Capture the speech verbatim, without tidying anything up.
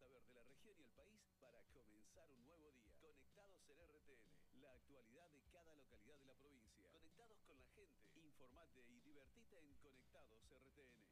saber de la región y el país para comenzar un nuevo día. Conectados en R T N, la actualidad de cada localidad de la provincia. Conectados con la gente. Informate y divertite en Conectados R T N.